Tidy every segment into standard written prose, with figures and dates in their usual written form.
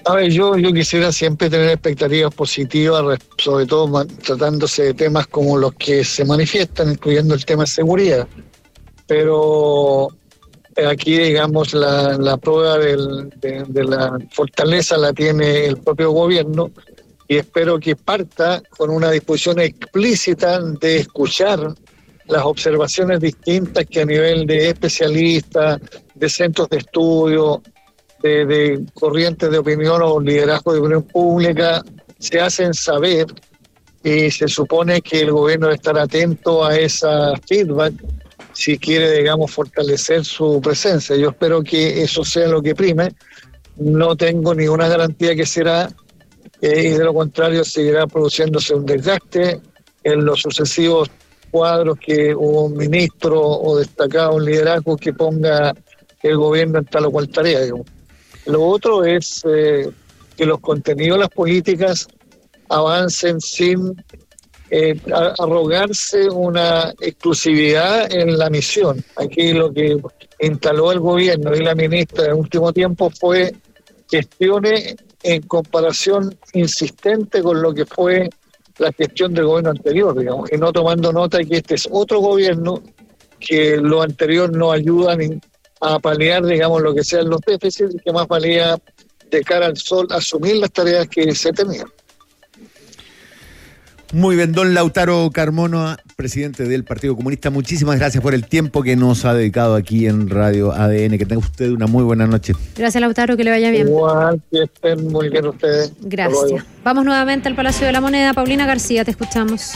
A ver, yo quisiera siempre tener expectativas positivas, sobre todo tratándose de temas como los que se manifiestan, incluyendo el tema de seguridad. Pero aquí, digamos, la prueba de la fortaleza la tiene el propio gobierno, y espero que parta con una disposición explícita de escuchar las observaciones distintas que a nivel de especialistas, de centros de estudio, de corrientes de opinión o liderazgo de opinión pública se hacen saber, y se supone que el gobierno debe estar atento a esa feedback si quiere, digamos, fortalecer su presencia. Yo espero que eso sea lo que prime. No tengo ninguna garantía que será, y de lo contrario seguirá produciéndose un desgaste en los sucesivos cuadros que hubo un ministro o destacado un liderazgo que ponga el gobierno en tal o cual tarea, digamos. Lo otro es que los contenidos de las políticas avancen sin arrogarse una exclusividad en la misión. Aquí lo que instaló el gobierno y la ministra en el último tiempo fue gestiones en comparación insistente con lo que fue la gestión del gobierno anterior, digamos, y no tomando nota de que este es otro gobierno, que lo anterior no ayuda a paliar, digamos, lo que sean los déficits, y que más valía de cara al sol asumir las tareas que se tenían. Muy bien, don Lautaro Carmona, presidente del Partido Comunista, muchísimas gracias por el tiempo que nos ha dedicado aquí en Radio ADN. Que tenga usted una muy buena noche. Gracias, Lautaro, que le vaya bien. Igual, que estén muy bien ustedes. Gracias. Vamos nuevamente al Palacio de la Moneda. Paulina García, te escuchamos.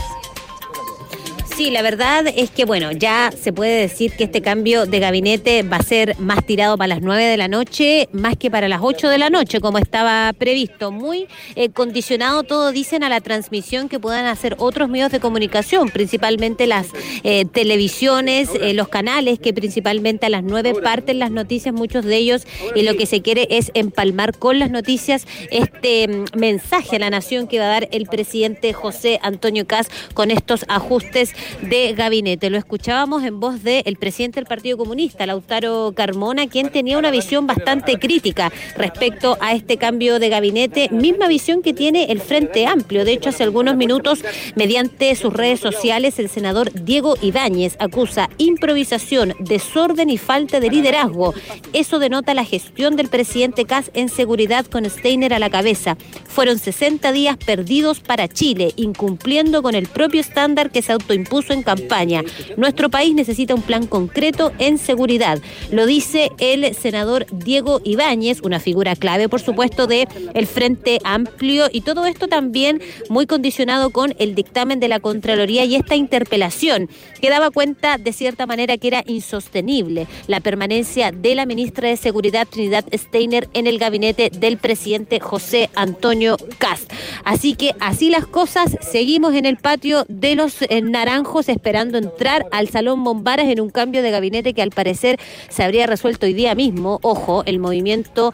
Sí, la verdad es que, bueno, ya se puede decir que este cambio de gabinete va a ser más tirado para las 9 de la noche, más que para las 8 de la noche, como estaba previsto. Muy condicionado, todo dicen, a la transmisión que puedan hacer otros medios de comunicación, principalmente las televisiones, los canales, que principalmente a las 9 parten las noticias, muchos de ellos, y lo que se quiere es empalmar con las noticias este mensaje a la nación que va a dar el presidente José Antonio Kast con estos ajustes de gabinete. Lo escuchábamos en voz del presidente del Partido Comunista, Lautaro Carmona, quien tenía una visión bastante crítica respecto a este cambio de gabinete, misma visión que tiene el Frente Amplio. De hecho, hace algunos minutos, mediante sus redes sociales, el senador Diego Ibáñez acusa improvisación, desorden y falta de liderazgo. Eso denota la gestión del presidente Kast en seguridad, con Steiner a la cabeza. Fueron 60 días perdidos para Chile, incumpliendo con el propio estándar que se autoimpuso en campaña. Nuestro país necesita un plan concreto en seguridad. Lo dice el senador Diego Ibáñez, una figura clave, por supuesto, de el Frente Amplio, y todo esto también muy condicionado con el dictamen de la Contraloría y esta interpelación que daba cuenta, de cierta manera, que era insostenible la permanencia de la ministra de Seguridad, Trinidad Steiner, en el gabinete del presidente José Antonio Kast. Así que así las cosas, seguimos en el patio de los naranjos esperando entrar al Salón Bombaras en un cambio de gabinete que al parecer se habría resuelto hoy día mismo. Ojo, el movimiento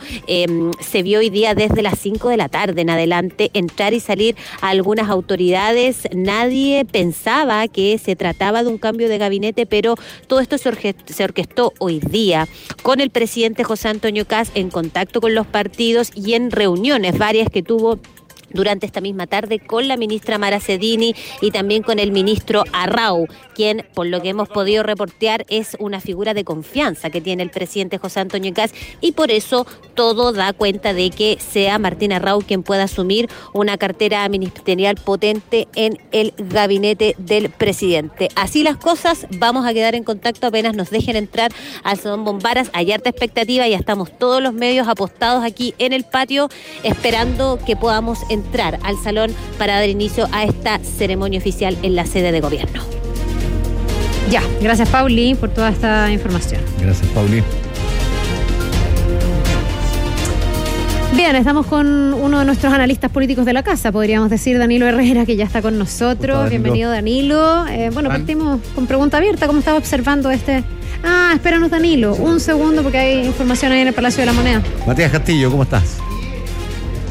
se vio hoy día desde las 5 de la tarde en adelante, entrar y salir a algunas autoridades. Nadie pensaba que se trataba de un cambio de gabinete, pero todo esto se orquestó hoy día con el presidente José Antonio Kast en contacto con los partidos y en reuniones varias que tuvo durante esta misma tarde con la ministra Mara Cedini y también con el ministro Arrau, quien, por lo que hemos podido reportear, es una figura de confianza que tiene el presidente José Antonio Kast, y por eso todo da cuenta de que sea Martín Arrau quien pueda asumir una cartera ministerial potente en el gabinete del presidente. Así las cosas, vamos a quedar en contacto apenas nos dejen entrar al Salón Bombaras. Hay harta expectativa, ya estamos todos los medios apostados aquí en el patio esperando que podamos entrar al salón para dar inicio a esta ceremonia oficial en la sede de gobierno. Ya, gracias, Pauli, por toda esta información. Gracias, Pauli. Bien, estamos con uno de nuestros analistas políticos de la casa, podríamos decir, Danilo Herrera, que ya está con nosotros. Bienvenido, Danilo. Partimos con pregunta abierta. ¿Cómo estaba observando este...? Espéranos, Danilo, un segundo, porque hay información ahí en el Palacio de la Moneda. Matías Castillo, ¿cómo estás?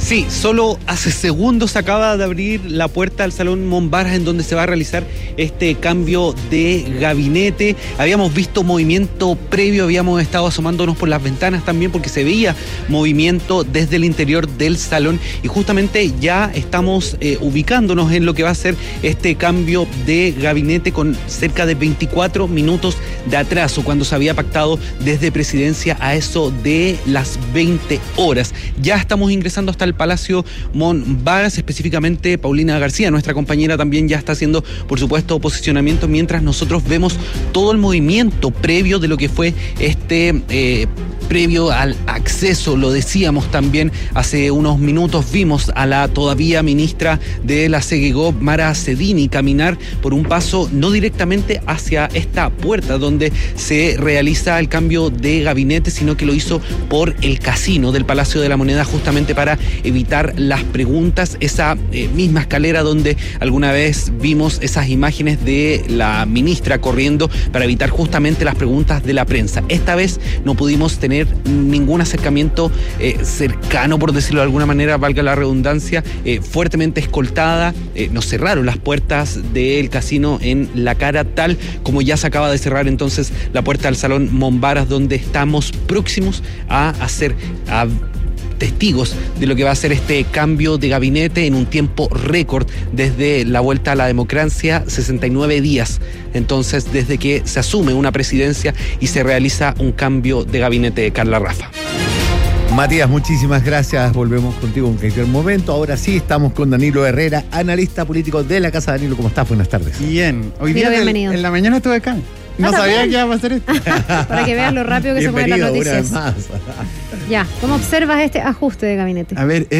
Sí, solo hace segundos acaba de abrir la puerta al Salón Mombaras en donde se va a realizar este cambio de gabinete. Habíamos visto movimiento previo, habíamos estado asomándonos por las ventanas también porque se veía movimiento desde el interior del salón y justamente ya estamos ubicándonos en lo que va a ser este cambio de gabinete con cerca de 24 minutos de atraso cuando se había pactado desde presidencia a eso de las 20 horas. Ya estamos ingresando hasta el Palacio Mombaras, específicamente Paulina García, nuestra compañera, también ya está haciendo, por supuesto, posicionamiento, mientras nosotros vemos todo el movimiento previo de lo que fue previo al acceso. Lo decíamos también hace unos minutos, vimos a la todavía ministra de la CEGEGOV, Mara Cedini, caminar por un paso no directamente hacia esta puerta donde se realiza el cambio de gabinete, sino que lo hizo por el casino del Palacio de la Moneda, justamente para evitar las preguntas. Esa misma escalera donde alguna vez vimos esas imágenes de la ministra corriendo para evitar justamente las preguntas de la prensa. Esta vez no pudimos tener ningún acercamiento cercano, por decirlo de alguna manera, valga la redundancia, fuertemente escoltada. Nos cerraron las puertas del casino en la cara, tal como ya se acaba de cerrar entonces la puerta al Salón Mombaras, donde estamos próximos a testigos de lo que va a ser este cambio de gabinete en un tiempo récord desde la vuelta a la democracia, 69 días. Entonces, desde que se asume una presidencia y se realiza un cambio de gabinete, Carla Rafa. Matías, muchísimas gracias. Volvemos contigo en cualquier momento. Ahora sí, estamos con Danilo Herrera, analista político de la Casa. Danilo, ¿cómo estás? Buenas tardes. Bien. Hoy día bienvenido. En la mañana estuve acá. No sabía que iba a pasar esto. Para que veas lo rápido que se mueven las noticias. Una vez más. Ya, ¿cómo observas este ajuste de gabinete? A ver,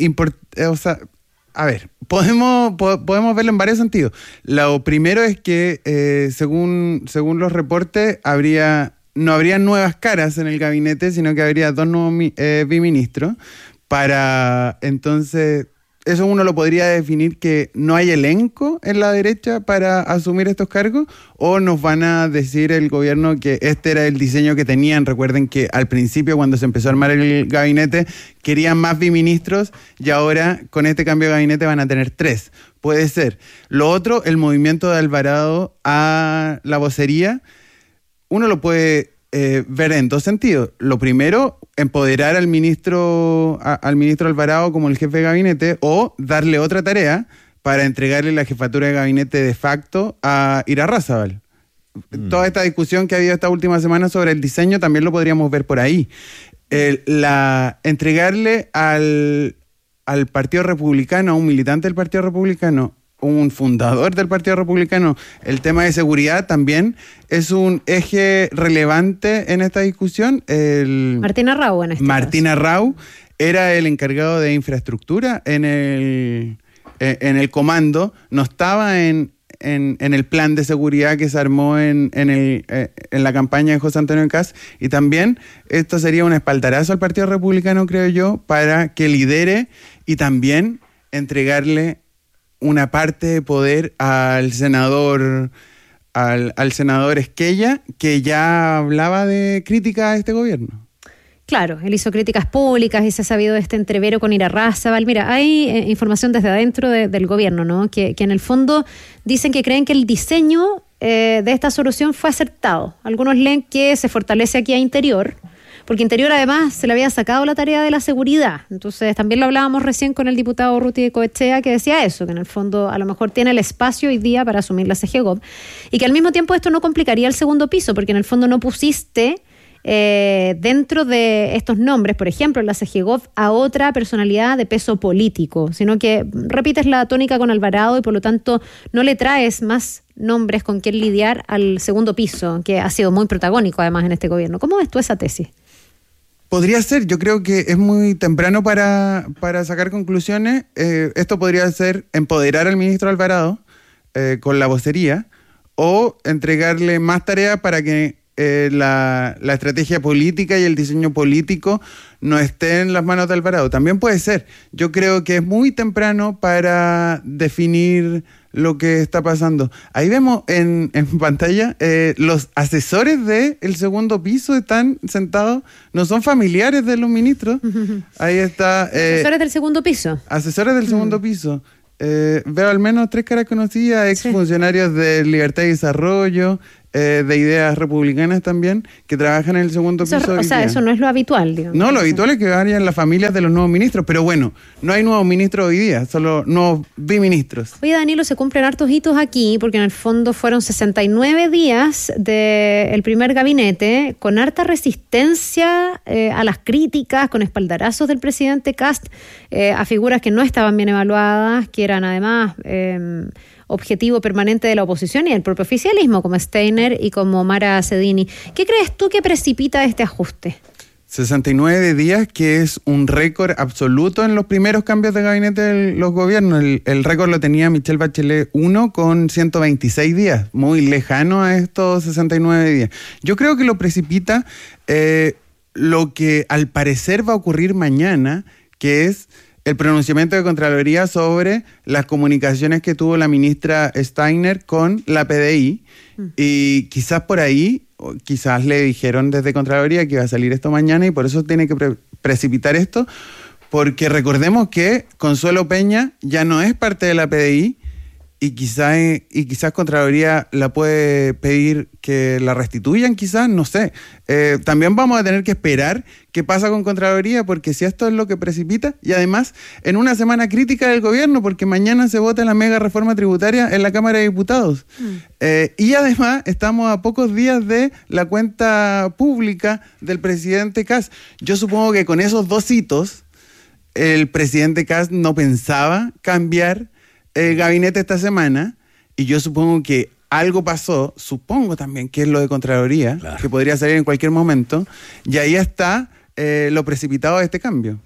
podemos verlo en varios sentidos. Lo primero es que, según los reportes, no habría nuevas caras en el gabinete, sino que habría 2 nuevos biministros. Entonces, eso uno lo podría definir que no hay elenco en la derecha para asumir estos cargos, o nos van a decir el gobierno que este era el diseño que tenían. Recuerden que al principio, cuando se empezó a armar el gabinete, querían más biministros y ahora con este cambio de gabinete van a tener 3. Puede ser. Lo otro, el movimiento de Alvarado a la vocería, uno lo puede ver en 2 sentidos. Lo primero, empoderar al ministro Alvarado como el jefe de gabinete, o darle otra tarea para entregarle la jefatura de gabinete de facto a Irarrázaval. Toda esta discusión que ha habido esta última semana sobre el diseño también lo podríamos ver por ahí. Entregarle al Partido Republicano, a un militante del Partido Republicano, un fundador del Partido Republicano, el tema de seguridad también es un eje relevante en esta discusión. Martín Arrau, en este Martín caso. Arrau era el encargado de infraestructura en el comando, no estaba en el plan de seguridad que se armó en la campaña de José Antonio Kast, y también esto sería un espaldarazo al Partido Republicano, creo yo, para que lidere y también entregarle una parte de poder al senador Esquella, que ya hablaba de crítica a este gobierno. Claro, él hizo críticas públicas y se ha sabido de este entrevero con Irarrázaval. Mira, hay información desde adentro del gobierno, ¿no? Que en el fondo dicen que creen que el diseño de esta solución fue acertado. Algunos leen que se fortalece aquí a Interior, porque Interior además se le había sacado la tarea de la seguridad. Entonces también lo hablábamos recién con el diputado Ruti Coechea, que decía eso, que en el fondo a lo mejor tiene el espacio hoy día para asumir la CEGEGOV, y que al mismo tiempo esto no complicaría el segundo piso, porque en el fondo no pusiste dentro de estos nombres, por ejemplo, en la CEGEGOV, a otra personalidad de peso político, sino que repites la tónica con Alvarado y por lo tanto no le traes más nombres con quien lidiar al segundo piso, que ha sido muy protagónico además en este gobierno. ¿Cómo ves tú esa tesis? Podría ser, yo creo que es muy temprano para sacar conclusiones. Esto podría ser empoderar al ministro Alvarado con la vocería, o entregarle más tareas para que la estrategia política y el diseño político no esté en las manos de Alvarado. También puede ser. Yo creo que es muy temprano para definir lo que está pasando. Ahí vemos en pantalla los asesores del segundo piso están sentados, no son familiares de los ministros. Ahí está. Asesores del segundo piso. Asesores del segundo piso. Veo al menos 3 caras conocidas, exfuncionarios de Libertad y Desarrollo, de Ideas Republicanas también, que trabajan en el segundo piso. O sea, eso no es lo habitual, digamos. No, lo habitual es que vayan las familias de los nuevos ministros, pero bueno, no hay nuevos ministros hoy día, solo nuevos biministros. Oye, Danilo, se cumplen hartos hitos aquí, porque en el fondo fueron 69 días del primer gabinete, con harta resistencia a las críticas, con espaldarazos del presidente Kast a figuras que no estaban bien evaluadas, que eran además objetivo permanente de la oposición y del propio oficialismo, como Steiner y como Mara Sedini. ¿Qué crees tú que precipita este ajuste? 69 días, que es un récord absoluto en los primeros cambios de gabinete de los gobiernos. El récord lo tenía Michelle Bachelet 1 con 126 días, muy lejano a estos 69 días. Yo creo que lo precipita lo que al parecer va a ocurrir mañana, que es el pronunciamiento de Contraloría sobre las comunicaciones que tuvo la ministra Steiner con la PDI. Y quizás por ahí, quizás le dijeron desde Contraloría que iba a salir esto mañana y por eso tiene que precipitar esto, porque recordemos que Consuelo Peña ya no es parte de la PDI y quizás Contraloría la puede pedir que la restituyan, quizás, no sé. También vamos a tener que esperar qué pasa con Contraloría, porque si esto es lo que precipita, y además en una semana crítica del gobierno, porque mañana se vota la mega reforma tributaria en la Cámara de Diputados. Y además estamos a pocos días de la cuenta pública del presidente Kast. Yo supongo que con esos 2 hitos, el presidente Kast no pensaba cambiar el gabinete esta semana, y yo supongo que algo pasó, supongo también que es lo de Contraloría, claro, que podría salir en cualquier momento, y ahí está lo precipitado de este cambio.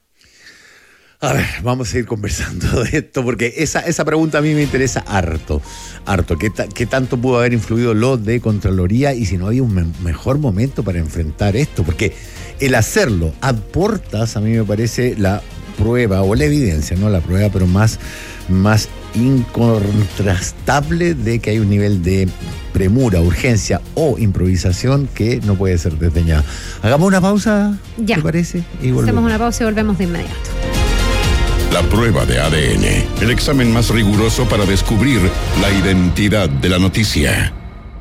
A ver, vamos a seguir conversando de esto, porque esa pregunta a mí me interesa harto. ¿Qué tanto pudo haber influido lo de Contraloría y si no había un mejor momento para enfrentar esto? Porque el hacerlo ad portas, a mí me parece la prueba, o la evidencia, no la prueba, pero más incontrastable de que hay un nivel de premura, urgencia o improvisación que no puede ser desdeñado. Hagamos una pausa, ya. ¿te parece? Y volvemos. Hacemos una pausa y volvemos de inmediato. La prueba de ADN, el examen más riguroso para descubrir la identidad de la noticia.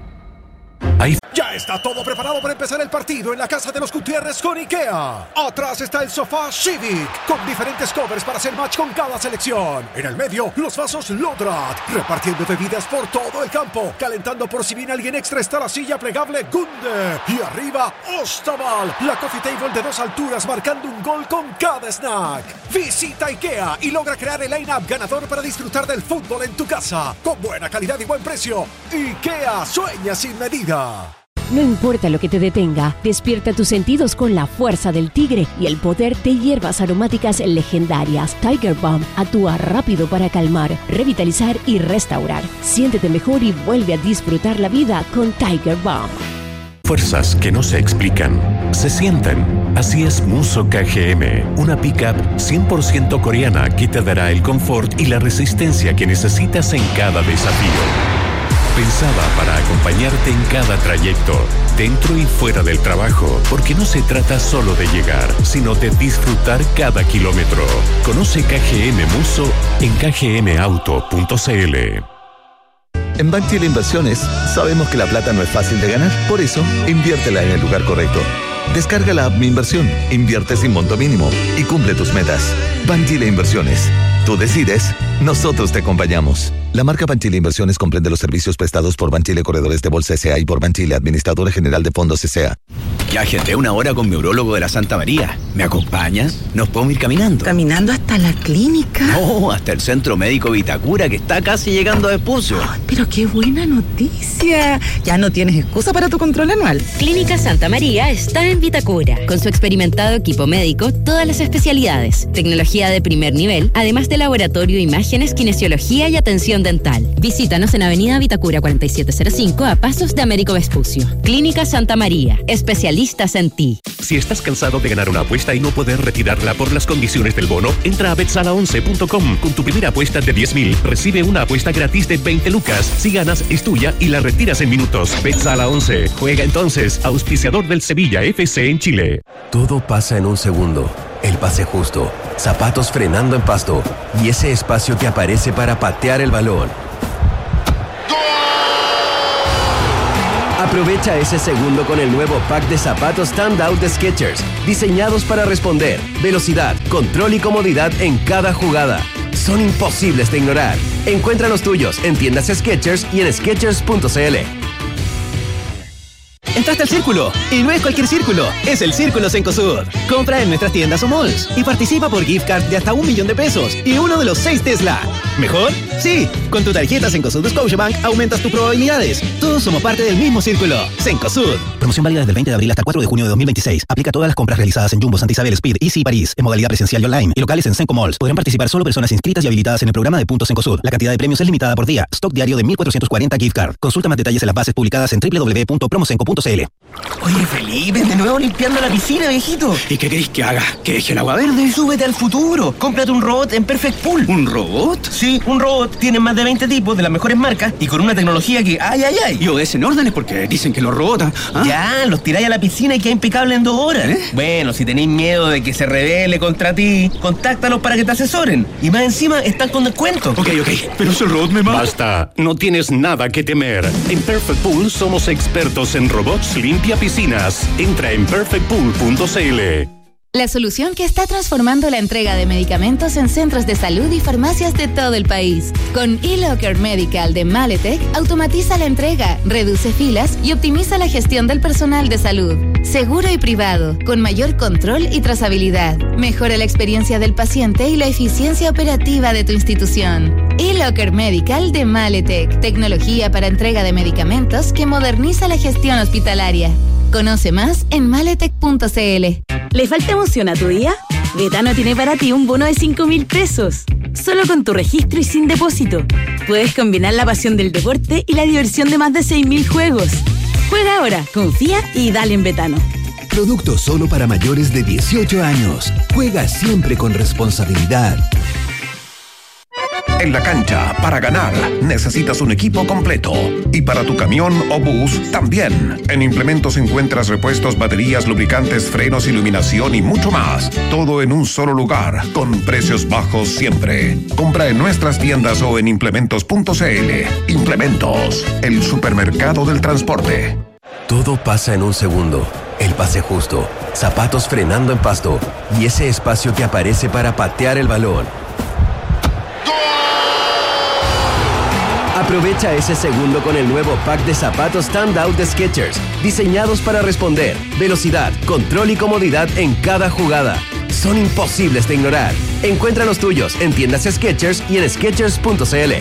Ya está todo preparado para empezar el partido en la casa de los Gutiérrez con IKEA. Atrás está el sofá Civic, con diferentes covers para hacer match con cada selección. En el medio, los vasos Lodrat, repartiendo bebidas por todo el campo. Calentando por si viene alguien extra está la silla plegable Gunde. Y arriba, Ostaval, la coffee table de 2 alturas marcando un gol con cada snack. Visita IKEA y logra crear el line-up ganador para disfrutar del fútbol en tu casa. Con buena calidad y buen precio. IKEA, sueña sin medida. No importa lo que te detenga, despierta tus sentidos con la fuerza del tigre y el poder de hierbas aromáticas legendarias. Tiger Balm actúa rápido para calmar, revitalizar y restaurar. Siéntete mejor y vuelve a disfrutar la vida con Tiger Balm. Fuerzas que no se explican, se sienten. Así es Musso KGM, una pickup 100% coreana que te dará el confort y la resistencia que necesitas en cada desafío. Pensada para acompañarte en cada trayecto, dentro y fuera del trabajo, porque no se trata solo de llegar, sino de disfrutar cada kilómetro. Conoce KGM Musso en kgmauto.cl. En Banchile Inversiones sabemos que la plata no es fácil de ganar, por eso inviértela en el lugar correcto. Descarga la app Mi Inversión, invierte sin monto mínimo y cumple tus metas. Banchile Inversiones. Tú decides, nosotros te acompañamos. La marca Banchile Inversiones comprende los servicios prestados por Banchile Corredores de Bolsa S.A. y por Banchile Administradora General de Fondos S.A. Ya agendé una hora con mi urólogo de la Santa María. ¿Me acompañas? ¿Nos podemos ir caminando? ¿Caminando hasta la clínica? No, hasta el Centro Médico Vitacura, que está casi llegando a Vespucio. Oh, pero qué buena noticia. Ya no tienes excusa para tu control anual. Clínica Santa María está en Vitacura. Con su experimentado equipo médico, todas las especialidades, tecnología de primer nivel, además de laboratorio, imágenes, kinesiología y atención rehabilitación dental. Visítanos en Avenida Vitacura 4705 a pasos de Américo Vespucio. Clínica Santa María, especialistas en ti. Si estás cansado de ganar una apuesta y no poder retirarla por las condiciones del bono, entra a betsala11.com. Con tu primera apuesta de 10.000, recibe una apuesta gratis de 20 lucas. Si ganas, es tuya y la retiras en minutos. Betsala 11. Juega entonces, auspiciador del Sevilla FC en Chile. Todo pasa en un segundo. El pase justo, zapatos frenando en pasto y ese espacio que aparece para patear el balón. Aprovecha ese segundo con el nuevo pack de zapatos Standout de Skechers, diseñados para responder, velocidad, control y comodidad en cada jugada. Son imposibles de ignorar. Encuentra los tuyos en tiendas Skechers y en Skechers.cl. Entraste al círculo, y no es cualquier círculo, es el Círculo Cencosud. Compra en nuestras tiendas o malls y participa por gift card de hasta $1 millón y uno de los 6 Tesla. ¿Mejor? Sí, con tu tarjeta Cencosud de Scotiabank aumentas tus probabilidades. Todos somos parte del mismo círculo. Cencosud. Promoción válida desde el 20 de abril hasta el 4 de junio de 2026. Aplica a todas las compras realizadas en Jumbo, Santa Isabel, Speed, Easy y París, en modalidad presencial y online, y locales en Cenco Malls. Podrán participar solo personas inscritas y habilitadas en el programa de Puntos Cencosud. La cantidad de premios es limitada por día. Stock diario de 1.440 gift card. Consulta más detalles en las bases publicadas en www.promocenco.cl. Oye, Felipe, de nuevo limpiando la piscina, viejito. ¿Y qué querés que haga? ¿Que deje el agua verde? Súbete al futuro. Cómprate un robot en Perfect Pool. ¿Un robot? Sí, un robot. Tienen más de 20 tipos de las mejores marcas y con una tecnología que ¡ay! Y obedecen órdenes porque dicen que los robots... ¿ah? Ya, los tiráis a la piscina y queda impecable en 2 horas. Bueno, si tenéis miedo de que se rebele contra ti, contáctalos para que te asesoren. Y más encima, están con descuento. Ok, pero si el robot me mata... Basta, no tienes nada que temer. En Perfect Pool somos expertos en robots limpia piscinas. Entra en perfectpool.cl. La solución que está transformando la entrega de medicamentos en centros de salud y farmacias de todo el país. Con eLocker Medical de Maletec, automatiza la entrega, reduce filas y optimiza la gestión del personal de salud. Seguro y privado, con mayor control y trazabilidad. Mejora la experiencia del paciente y la eficiencia operativa de tu institución. eLocker Medical de Maletec, tecnología para entrega de medicamentos que moderniza la gestión hospitalaria. Conoce más en maletec.cl. ¿Le falta emoción a tu día? Betano tiene para ti un bono de 5.000 pesos. Solo con tu registro y sin depósito. Puedes combinar la pasión del deporte y la diversión de más de 6.000 juegos. Juega ahora, confía y dale en Betano. Producto solo para mayores de 18 años. Juega siempre con responsabilidad. En la cancha, para ganar, necesitas un equipo completo. Y para tu camión o bus, también. En Implementos encuentras repuestos, baterías, lubricantes, frenos, iluminación y mucho más. Todo en un solo lugar, con precios bajos siempre. Compra en nuestras tiendas o en implementos.cl. Implementos, el supermercado del transporte. Todo pasa en un segundo. El pase justo, zapatos frenando en pasto y ese espacio que aparece para patear el balón. Aprovecha ese segundo con el nuevo pack de zapatos Standout de Skechers, diseñados para responder, velocidad, control y comodidad en cada jugada. Son imposibles de ignorar. Encuentra los tuyos en tiendas Skechers y en Skechers.cl.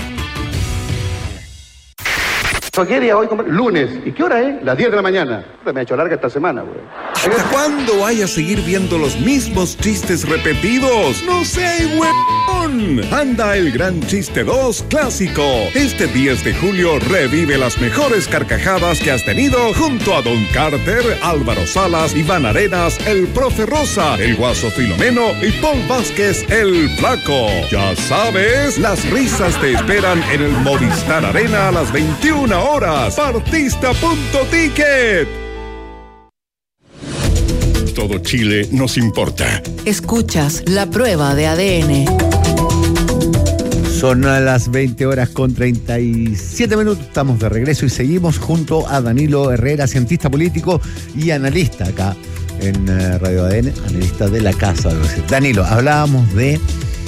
¿Qué día hoy? Lunes. ¿Y qué hora es? Las 10 de la mañana. Me ha hecho larga esta semana, güey. ¿Hasta cuándo vaya a seguir viendo los mismos chistes repetidos? ¡No sé, huevón! Anda el Gran Chiste 2 Clásico. Este 10 de julio revive las mejores carcajadas que has tenido junto a Don Carter, Álvaro Salas, Iván Arenas, el Profe Rosa, el Guaso Filomeno y Paul Vázquez, el Flaco. Ya sabes, las risas te esperan en el Movistar Arena a las 21 horas. Partista.ticket. Todo Chile nos importa. Escuchas la prueba de ADN. Son a las 20 horas con 37 minutos. Estamos de regreso y seguimos junto a Danilo Herrera, cientista político y analista acá en Radio ADN, analista de la Casa. Danilo, hablábamos de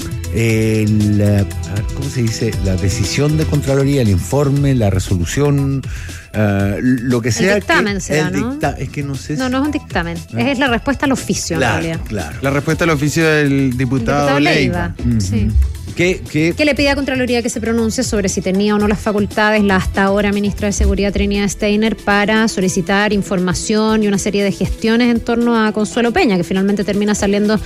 ¿cómo se dice? La decisión de Contraloría, el informe, la resolución, lo que sea. El dictamen será, ¿no? Es que no sé si... No es un dictamen. Es la respuesta al oficio, claro, en realidad. Claro. La respuesta al oficio del diputado Leiva. Sí. Que le pide a Contraloría que se pronuncie sobre si tenía o no las facultades la hasta ahora ministra de Seguridad Trinidad Steiner para solicitar información y una serie de gestiones en torno a Consuelo Peña, que finalmente termina saliendo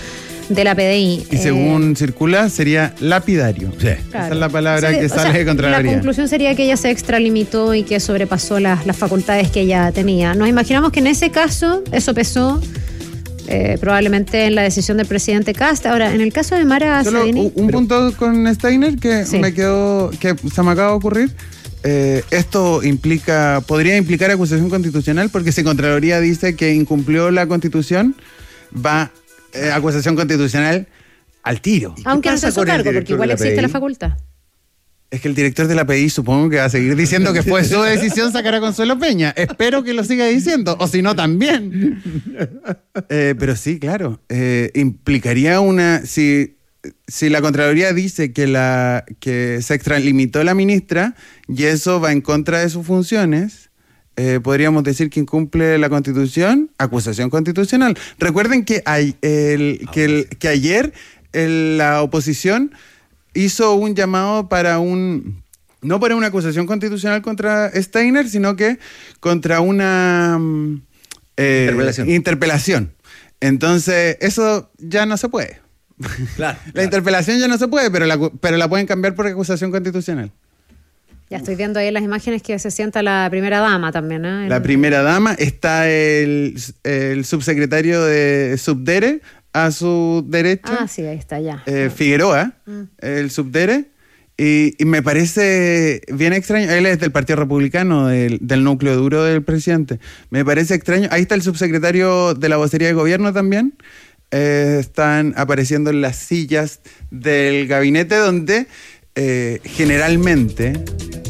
de la PDI. Y según circula, sería lapidario. Sí. Esa es la palabra que sale de Contraloría. La conclusión sería que ella se extralimitó y que sobrepasó las facultades que ella tenía. Nos imaginamos que en ese caso eso pesó probablemente en la decisión del presidente Kast. Ahora, en el caso de Mara Sedini... Un punto con Steiner que se me acaba de ocurrir. Esto podría implicar acusación constitucional, porque si Contraloría dice que incumplió la Constitución, va acusación constitucional al tiro. Aunque no se hizo cargo, porque igual existe la facultad. Es que el director de la PDI supongo que va a seguir diciendo que fue su decisión sacar a Consuelo Peña. Espero que lo siga diciendo, o si no también. Pero sí, claro, implicaría si la Contraloría dice que se extralimitó la ministra y eso va en contra de sus funciones, podríamos decir que incumple la Constitución, acusación constitucional. Recuerden que ayer la oposición hizo un llamado para no para una acusación constitucional contra Steiner, sino que contra una interpelación. Entonces, eso ya no se puede. Claro, la interpelación ya no se puede, pero la pueden cambiar por acusación constitucional. Ya estoy viendo ahí en las imágenes que se sienta la primera dama también, ¿eh? La primera dama, está el subsecretario de Subdere a su derecha. Ah, sí, ahí está ya. Figueroa, el Subdere, y me parece bien extraño, él es del Partido Republicano, del núcleo duro del presidente. Me parece extraño, ahí está el subsecretario de la vocería de gobierno también. Están apareciendo en las sillas del gabinete donde generalmente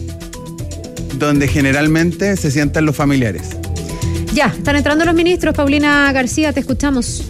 se sientan los familiares. Ya, están entrando los ministros. Paulina García, te escuchamos.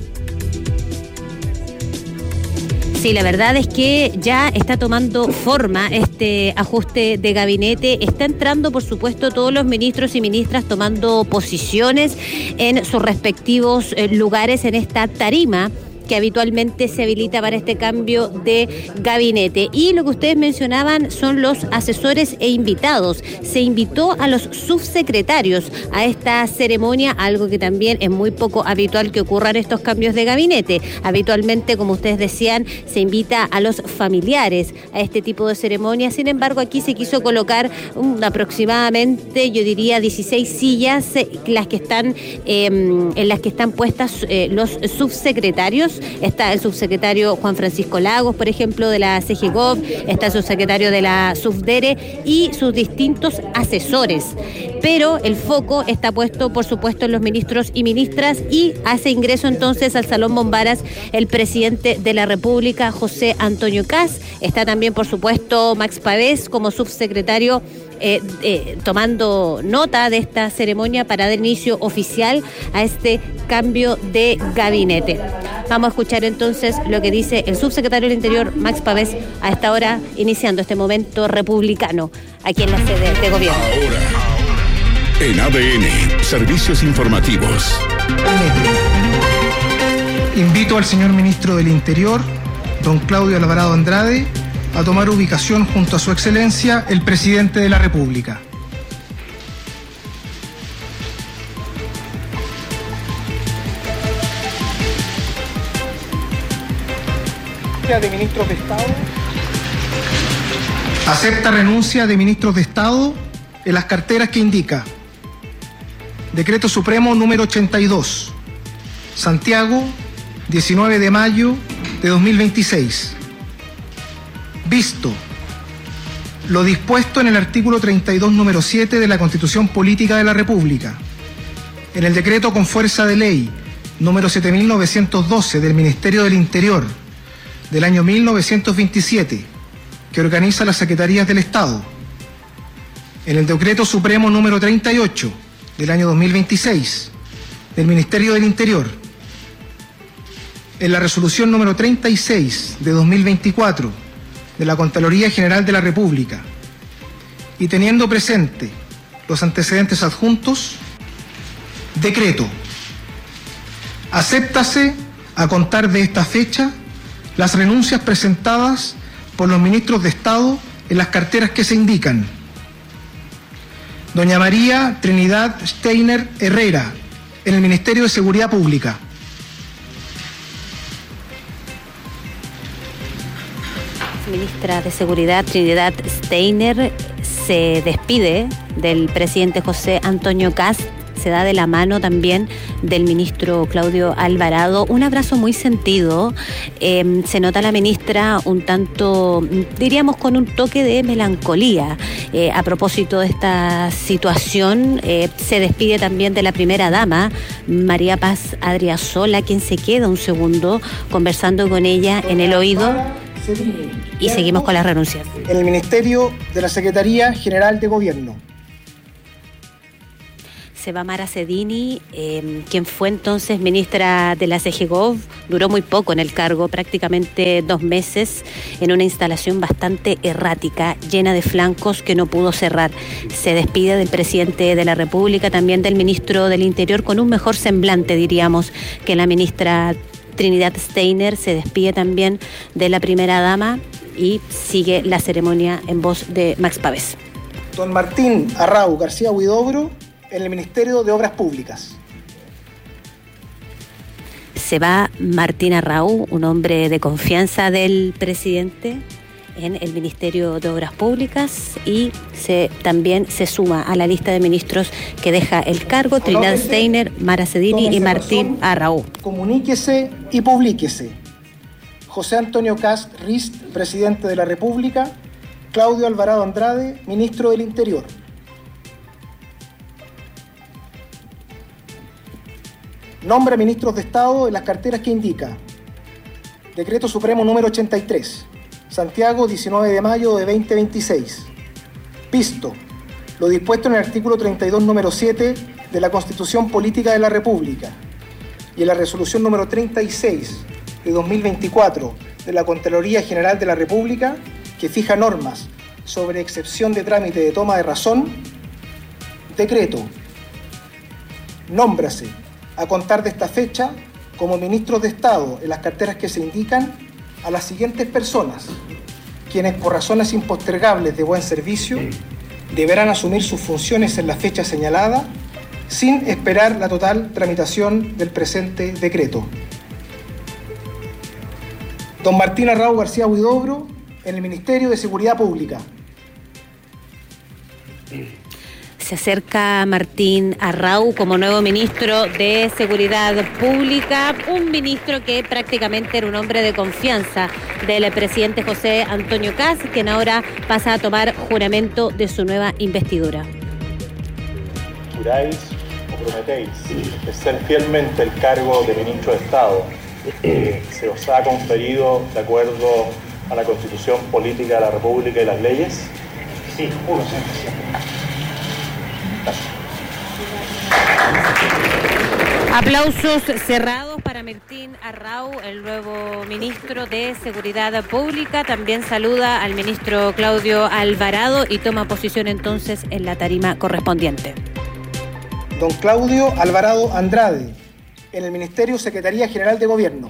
Sí, la verdad es que ya está tomando forma este ajuste de gabinete. Está entrando, por supuesto, todos los ministros y ministras tomando posiciones en sus respectivos lugares en esta tarima que habitualmente se habilita para este cambio de gabinete. Y lo que ustedes mencionaban son los asesores e invitados. Se invitó a los subsecretarios a esta ceremonia, algo que también es muy poco habitual que ocurran estos cambios de gabinete. Habitualmente, como ustedes decían, se invita a los familiares a este tipo de ceremonia. Sin embargo, aquí se quiso colocar aproximadamente, yo diría, 16 sillas en las que están puestas los subsecretarios. Está el subsecretario Juan Francisco Lagos, por ejemplo, de la CGGOV, está el subsecretario de la Subdere y sus distintos asesores. Pero el foco está puesto, por supuesto, en los ministros y ministras, y hace ingreso entonces al Salón Bombaras el presidente de la República, José Antonio Kast. Está también, por supuesto, Max Pavés como subsecretario tomando nota de esta ceremonia para dar inicio oficial a este cambio de gabinete. Vamos a escuchar entonces lo que dice el subsecretario del Interior, Max Pavés, a esta hora, iniciando este momento republicano aquí en la sede de gobierno. Ahora, en ADN, servicios informativos. Invito al señor ministro del Interior, don Claudio Alvarado Andrade, a tomar ubicación junto a su excelencia, el presidente de la República. De ministros de Estado. Acepta renuncia de ministros de Estado en las carteras que indica: Decreto Supremo número 82, Santiago, 19 de mayo de 2026. Visto lo dispuesto en el artículo 32, número 7 de la Constitución Política de la República, en el decreto con fuerza de ley número 7912 del Ministerio del Interior del año 1927, que organiza las Secretarías del Estado, en el decreto supremo número 38 del año 2026 del Ministerio del Interior, en la resolución número 36 de 2024 de la Contraloría General de la República, y teniendo presente los antecedentes adjuntos, decreto: acéptase a contar de esta fecha las renuncias presentadas por los ministros de Estado en las carteras que se indican: doña María Trinidad Steiner Herrera, en el Ministerio de Seguridad Pública; Ministra de Seguridad, Trinidad Steiner, se despide del presidente José Antonio Kast. Se da de la mano también del ministro Claudio Alvarado. Un abrazo muy sentido. Se nota a la ministra un tanto, diríamos, con un toque de melancolía. A propósito de esta situación, se despide también de la primera dama, María Paz Adriasola, quien se queda un segundo conversando con ella en el oído. Y seguimos con las renuncias. En el Ministerio de la Secretaría General de Gobierno. Se va Mara Cedini, quien fue entonces ministra de la CGGOV, duró muy poco en el cargo, prácticamente 2 meses, en una instalación bastante errática, llena de flancos que no pudo cerrar. Se despide del presidente de la República, también del ministro del Interior, con un mejor semblante, diríamos, que la ministra Trinidad Steiner. Se despide también de la primera dama y sigue la ceremonia en voz de Max Pavés. Don Martín Arrau García Huidobro, en el Ministerio de Obras Públicas. Se va Martín Arrau, un hombre de confianza del presidente, en el Ministerio de Obras Públicas, y también se suma a la lista de ministros que deja el cargo Trinidad Steiner, Mara Cedini y Martín Arrau. Comuníquese y publíquese. José Antonio Kast Rist, presidente de la República. Claudio Alvarado Andrade, ministro del Interior. Nombra ministros de Estado en las carteras que indica. Decreto Supremo número 83. Santiago, 19 de mayo de 2026. Visto lo dispuesto en el artículo 32, número 7 de la Constitución Política de la República y en la resolución número 36 de 2024 de la Contraloría General de la República, que fija normas sobre excepción de trámite de toma de razón, decreto. Nómbrase a contar de esta fecha como ministros de Estado en las carteras que se indican a las siguientes personas, quienes por razones impostergables de buen servicio deberán asumir sus funciones en la fecha señalada sin esperar la total tramitación del presente decreto. Don Martín Arrau García Huidobro, en el Ministerio de Seguridad Pública. Se acerca Martín Arrau como nuevo ministro de Seguridad Pública, un ministro que prácticamente era un hombre de confianza del presidente José Antonio Kast, quien ahora pasa a tomar juramento de su nueva investidura. ¿Juráis o prometéis ejercer fielmente el cargo de ministro de Estado que se os ha conferido de acuerdo a la Constitución Política de la República y las leyes? Sí, juro, señor presidente. Aplausos cerrados para Martín Arrau, el nuevo ministro de Seguridad Pública. También saluda al ministro Claudio Alvarado y toma posición entonces en la tarima correspondiente. Don Claudio Alvarado Andrade, en el Ministerio Secretaría General de Gobierno.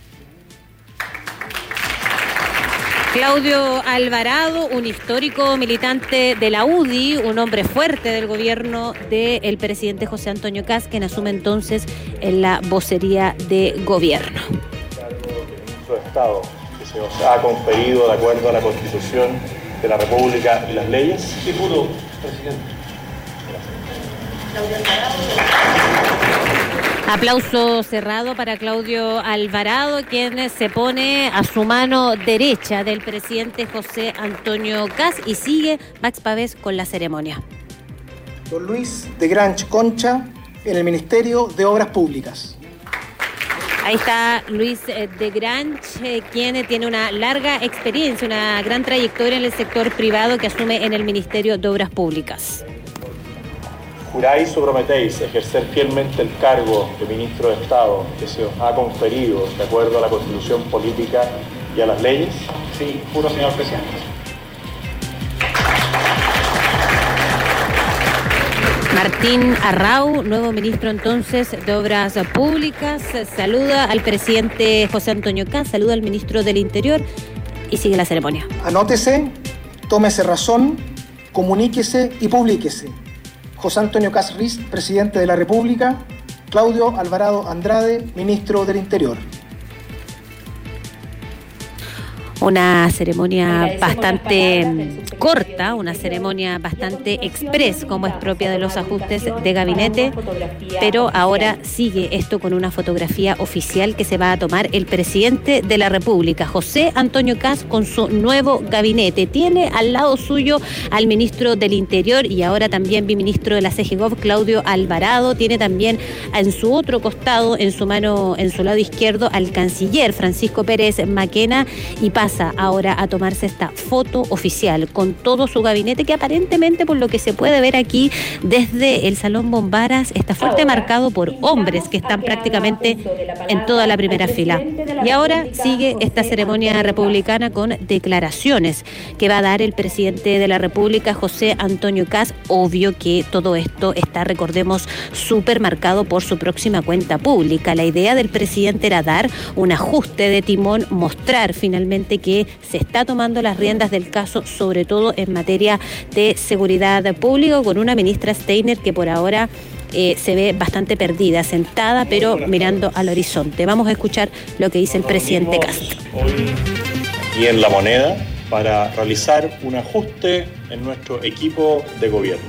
Claudio Alvarado, un histórico militante de la UDI, un hombre fuerte del gobierno del presidente José Antonio Kast, quien asume entonces en la vocería de gobierno. Cargo de ministro de Estado que se os ha conferido de acuerdo a la Constitución de la República y las leyes. Sí, juro, presidente. Aplauso cerrado para Claudio Alvarado, quien se pone a su mano derecha del presidente José Antonio Kast, y sigue Max Pavés con la ceremonia. Don Luis de Granch Concha, en el Ministerio de Obras Públicas. Ahí está Luis de Granch, quien tiene una larga experiencia, una gran trayectoria en el sector privado, que asume en el Ministerio de Obras Públicas. ¿Juráis o prometéis ejercer fielmente el cargo de ministro de Estado que se os ha conferido de acuerdo a la Constitución Política y a las leyes? Sí, juro, señor presidente. Martín Arrau, nuevo ministro entonces de Obras Públicas, saluda al presidente José Antonio Kast, saluda al ministro del Interior y sigue la ceremonia. Anótese, tómese razón, comuníquese y publíquese. José Antonio Kast Rist, presidente de la República. Claudio Alvarado Andrade, ministro del Interior. Una ceremonia bastante corta, una ceremonia bastante express, como es propia de los ajustes de gabinete, pero ahora sigue esto con una fotografía oficial que se va a tomar el presidente de la República, José Antonio Kast, con su nuevo gabinete. Tiene al lado suyo al ministro del Interior y ahora también viceministro de la CGGOV, Claudio Alvarado. Tiene también en su otro costado, en su lado izquierdo, al canciller Francisco Pérez Maquena, y pasa ahora a tomarse esta foto oficial con todo su gabinete, que aparentemente, por lo que se puede ver aquí desde el Salón Bombaras, está fuerte marcado por hombres que están prácticamente en toda la primera fila. Y ahora sigue esta ceremonia republicana con declaraciones que va a dar el presidente de la República, José Antonio Kast. Obvio que todo esto está, recordemos, súper marcado por su próxima cuenta pública. La idea del presidente era dar un ajuste de timón, mostrar finalmente que se está tomando las riendas del caso, sobre todo en materia de seguridad pública, con una ministra Steiner que por ahora se ve bastante perdida, sentada, pero mirando al horizonte. Vamos a escuchar lo que dice el presidente Kast. Hoy y en La Moneda para realizar un ajuste en nuestro equipo de gobierno.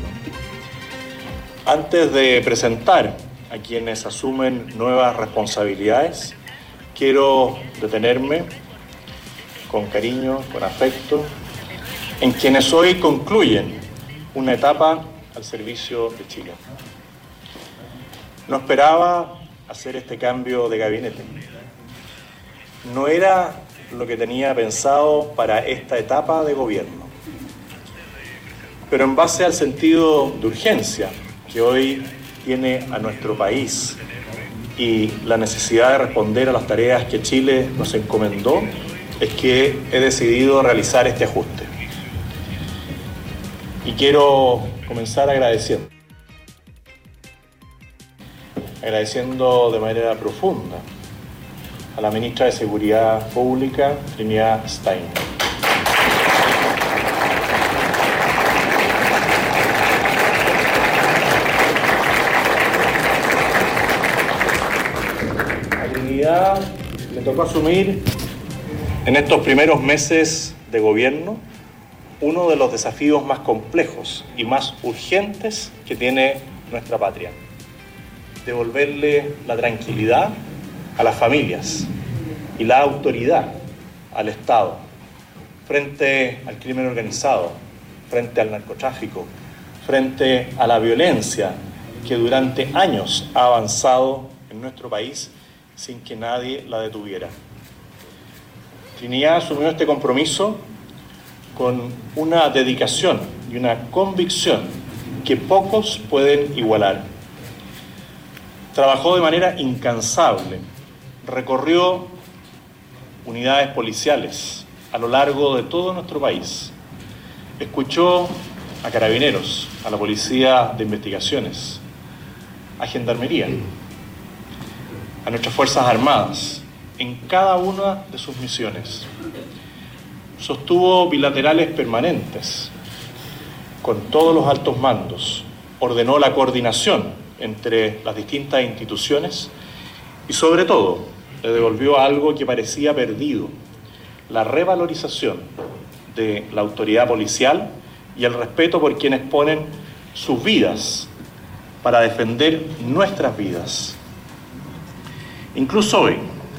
Antes de presentar a quienes asumen nuevas responsabilidades, quiero detenerme con cariño, con afecto, en quienes hoy concluyen una etapa al servicio de Chile. No esperaba hacer este cambio de gabinete. No era lo que tenía pensado para esta etapa de gobierno. Pero en base al sentido de urgencia que hoy tiene a nuestro país y la necesidad de responder a las tareas que Chile nos encomendó, es que he decidido realizar este ajuste. Y quiero comenzar agradeciendo de manera profunda a la ministra de Seguridad Pública, Trinidad Steiner. A Trinidad le tocó asumir en estos primeros meses de gobierno uno de los desafíos más complejos y más urgentes que tiene nuestra patria: devolverle la tranquilidad a las familias y la autoridad al Estado frente al crimen organizado, frente al narcotráfico, frente a la violencia que durante años ha avanzado en nuestro país sin que nadie la detuviera. Trinidad asumió este compromiso con una dedicación y una convicción que pocos pueden igualar. Trabajó de manera incansable, recorrió unidades policiales a lo largo de todo nuestro país, escuchó a Carabineros, a la Policía de Investigaciones, a Gendarmería, a nuestras Fuerzas Armadas, en cada una de sus misiones. Sostuvo bilaterales permanentes con todos los altos mandos, ordenó la coordinación entre las distintas instituciones y, sobre todo, le devolvió algo que parecía perdido: la revalorización de la autoridad policial y el respeto por quienes ponen sus vidas para defender nuestras vidas. Incluso hoy,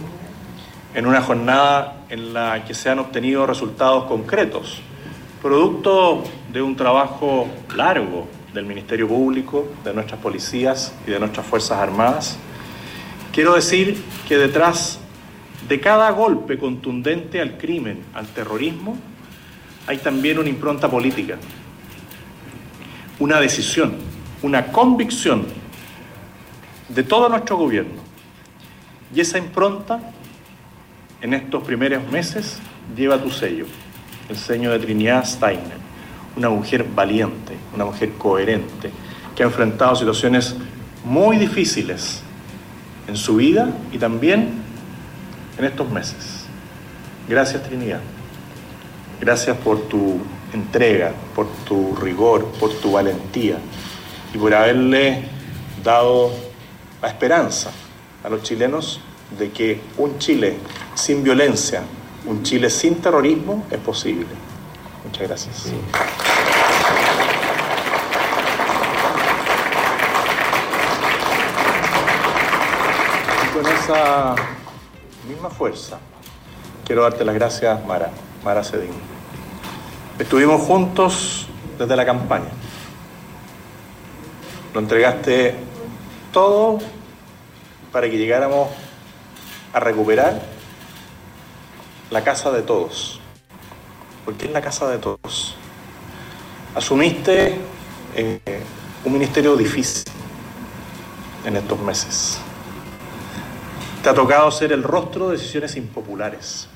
en una jornada en la que se han obtenido resultados concretos, producto de un trabajo largo del Ministerio Público, de nuestras policías y de nuestras Fuerzas Armadas, quiero decir que detrás de cada golpe contundente al crimen, al terrorismo, hay también una impronta política, una decisión, una convicción de todo nuestro gobierno. Y esa impronta, en estos primeros meses, lleva tu sello, el sello de Trinidad Steiner, una mujer valiente, una mujer coherente, que ha enfrentado situaciones muy difíciles en su vida y también en estos meses. Gracias, Trinidad. Gracias por tu entrega, por tu rigor, por tu valentía y por haberle dado la esperanza a los chilenos de que un Chile sin violencia, Un Chile sin terrorismo es posible. Muchas gracias. Y con esa misma fuerza quiero darte las gracias, Mara Cedín. Estuvimos juntos desde la campaña. Lo entregaste todo para que llegáramos a recuperar la casa de todos. Porque es la casa de todos. Asumiste un ministerio difícil en estos meses. Te ha tocado ser el rostro de decisiones impopulares.